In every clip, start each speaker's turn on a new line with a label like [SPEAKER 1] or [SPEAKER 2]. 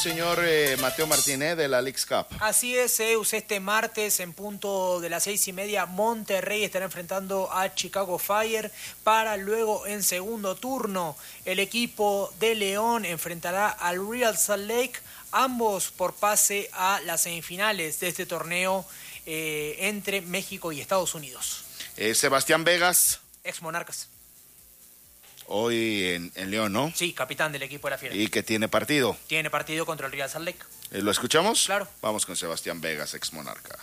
[SPEAKER 1] Señor Mateo Martínez de la Leagues Cup.
[SPEAKER 2] Así es, Zeus, este martes en punto de las 6:30, Monterrey estará enfrentando a Chicago Fire para luego en segundo turno el equipo de León enfrentará al Real Salt Lake, ambos por pase a las semifinales de este torneo entre México y Estados Unidos.
[SPEAKER 1] Sebastián Vegas.
[SPEAKER 2] Ex Monarcas.
[SPEAKER 1] Hoy en León, ¿no?
[SPEAKER 2] Sí, capitán del equipo de la Fiera.
[SPEAKER 1] ¿Y que tiene partido?
[SPEAKER 2] Tiene partido contra el Real Salt Lake.
[SPEAKER 1] ¿Lo escuchamos?
[SPEAKER 2] Claro.
[SPEAKER 1] Vamos con Sebastián Vegas, ex Monarca.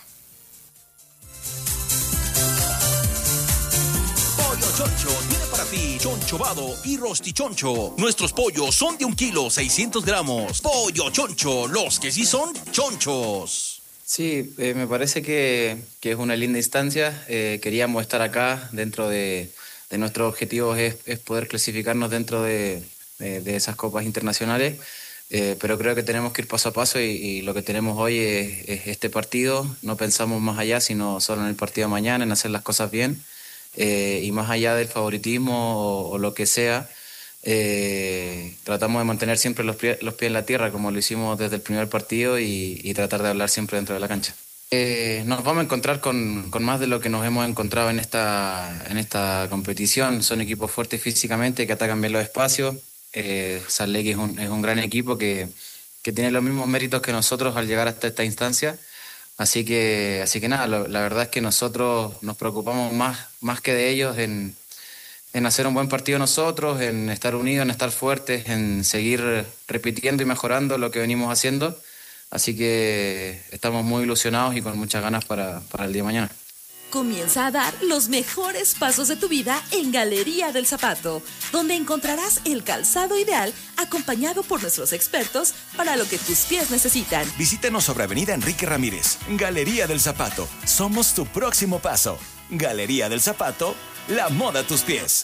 [SPEAKER 3] Pollo Choncho tiene para ti chonchovado y rostichoncho. Nuestros pollos son de 1 kilo, 600 gramos. Pollo Choncho, los que sí son chonchos.
[SPEAKER 4] Sí, me parece que es una linda instancia. Queríamos estar acá dentro de nuestros objetivos es poder clasificarnos dentro de esas copas internacionales, pero creo que tenemos que ir paso a paso y lo que tenemos hoy es este partido. No pensamos más allá, sino solo en el partido de mañana, en hacer las cosas bien, y más allá del favoritismo o lo que sea, tratamos de mantener siempre los pies en la tierra, como lo hicimos desde el primer partido, y tratar de hablar siempre dentro de la cancha. Nos vamos a encontrar con más de lo que nos hemos encontrado en esta competición. Son equipos fuertes físicamente, que atacan bien los espacios. Salt Lake es un gran equipo que tiene los mismos méritos que nosotros al llegar hasta esta instancia. Así que nada, la verdad es que nosotros nos preocupamos más que de ellos en hacer un buen partido nosotros, en estar unidos, en estar fuertes, en seguir repitiendo y mejorando lo que venimos haciendo. Así que estamos muy ilusionados y con muchas ganas para el día de mañana.
[SPEAKER 5] Comienza a dar los mejores pasos de tu vida en Galería del Zapato, donde encontrarás el calzado ideal acompañado por nuestros expertos para lo que tus pies necesitan.
[SPEAKER 3] Visítanos sobre Avenida Enrique Ramírez. Galería del Zapato. Somos tu próximo paso. Galería del Zapato, la moda a tus pies.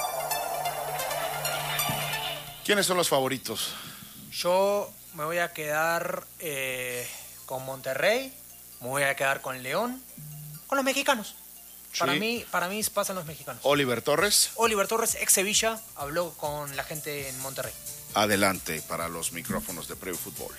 [SPEAKER 1] ¿Quiénes son los favoritos?
[SPEAKER 2] Yo me voy a quedar con Monterrey, me voy a quedar con León, con los mexicanos. Sí. Para mí pasan los mexicanos.
[SPEAKER 1] Oliver Torres,
[SPEAKER 2] ex Sevilla, habló con la gente en Monterrey.
[SPEAKER 1] Adelante para los micrófonos de Previo Fútbol.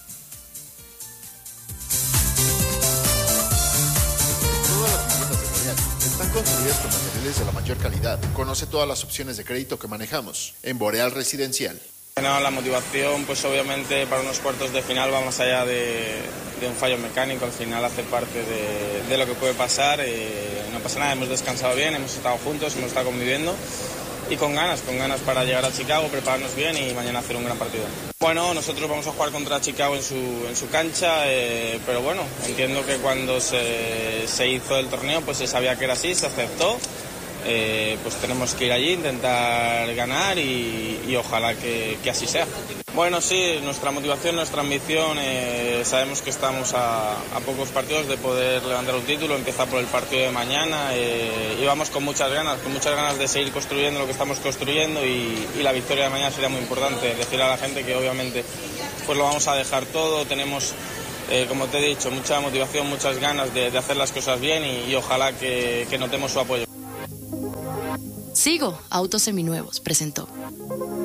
[SPEAKER 6] Todas las viviendas de Boreal están construidas con materiales de la mayor calidad. Conoce todas las opciones de crédito que manejamos en Boreal Residencial.
[SPEAKER 7] No, la motivación, pues obviamente para unos cuartos de final va más allá de un fallo mecánico. Al final hace parte de lo que puede pasar. No pasa nada, hemos descansado bien, hemos estado juntos, hemos estado conviviendo y con ganas para llegar a Chicago, prepararnos bien y mañana hacer un gran partido. Bueno, nosotros vamos a jugar contra Chicago en su cancha, pero bueno, entiendo que cuando se hizo el torneo pues se sabía que era así, se aceptó. Pues tenemos que ir allí, intentar ganar y ojalá que así sea. Bueno, sí, nuestra motivación, nuestra ambición, sabemos que estamos a pocos partidos de poder levantar un título, empieza por el partido de mañana y vamos con muchas ganas de seguir construyendo lo que estamos construyendo y la victoria de mañana sería muy importante. Decir a la gente que obviamente pues lo vamos a dejar todo, tenemos... como te he dicho, mucha motivación, muchas ganas de hacer las cosas bien y ojalá que notemos su apoyo.
[SPEAKER 8] Sigo, Autos Seminuevos presentó.